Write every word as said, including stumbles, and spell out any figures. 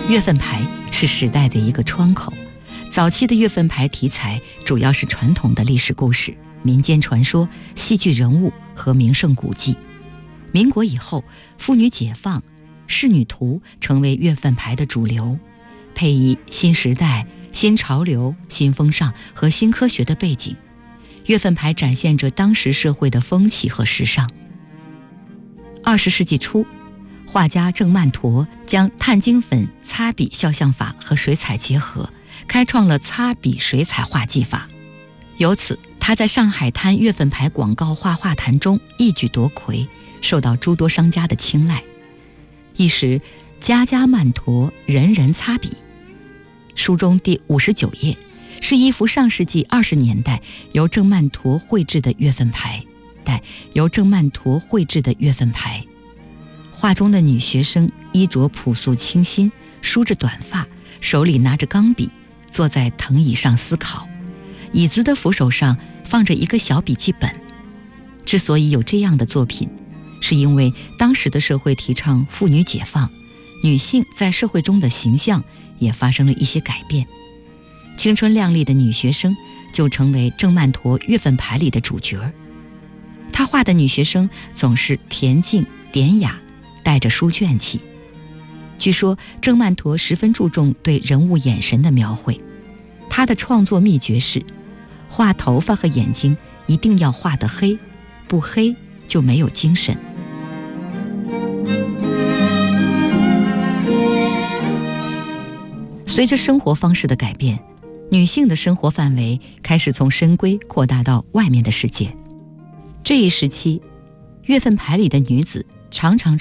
月份牌是时代的一个窗口，早期的月份牌题材主要是传统的历史故事、民间传说、戏剧人物和名胜古迹。民国以后，妇女解放、仕女图成为月份牌的主流，配以新时代、新潮流、新风尚和新科学的背景，月份牌展现着当时社会的风气和时尚。二十世纪初，画家郑曼陀将碳晶粉擦笔肖像法和水彩结合，开创了擦笔水彩画技法。由此，他在上海滩月份牌广告画画坛中一举夺魁，受到诸多商家的青睐。一时家家曼陀，人人擦笔。书中第五十九页是一幅上世纪二十年代由郑曼陀绘制的月份牌，带由郑曼陀绘制的月份牌。画中的女学生衣着朴素清新，梳着短发，手里拿着钢笔，坐在藤椅上思考。椅子的扶手上放着一个小笔记本。之所以有这样的作品，是因为当时的社会提倡妇女解放，女性在社会中的形象也发生了一些改变。青春靓丽的女学生就成为郑曼陀月份牌里的主角。她画的女学生总是恬静典雅，带着书卷气。据说郑曼陀十分注重对人物眼神的描绘，她的创作秘诀是画头发和眼睛一定要画得黑，不黑就没有精神。随着生活方式的改变，女性的生活范围开始从深闺扩大到外面的世界。这一时期，月份牌里的女子常常